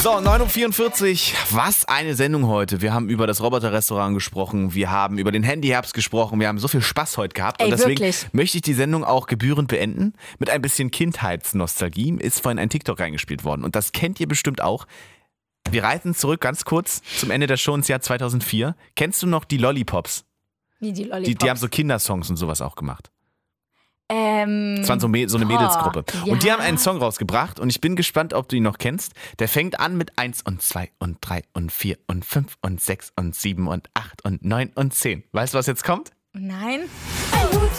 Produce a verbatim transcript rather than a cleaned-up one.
So, neun Uhr vierundvierzig. Was eine Sendung heute. Wir haben über das Roboterrestaurant gesprochen. Wir haben über den Handyherbst gesprochen. Wir haben so viel Spaß heute gehabt. Ey, und deswegen wirklich? möchte ich die Sendung auch gebührend beenden. Mit ein bisschen Kindheitsnostalgie ist vorhin ein TikTok reingespielt worden. Und das kennt ihr bestimmt auch. Wir reiten zurück ganz kurz zum Ende der Show ins Jahr zweitausendvier. Kennst du noch die Lollipops? Wie die Lollipops? Die, die haben so Kindersongs und sowas auch gemacht. Ähm, Das war so, so eine boah, Mädelsgruppe. ja. Und die haben einen Song rausgebracht und ich bin gespannt, ob du ihn noch kennst. Der fängt an mit eins und zwei und drei und vier und fünf und sechs und sieben und acht und neun und zehn. Weißt du, was jetzt kommt? Nein.